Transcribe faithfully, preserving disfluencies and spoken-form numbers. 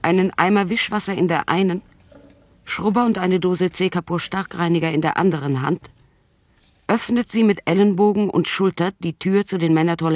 einen Eimer Wischwasser in der einen, Schrubber und eine Dose C-Kapur-Starkreiniger in der anderen Hand, öffnet sie mit Ellenbogen und Schulter die Tür zu den Männertoiletten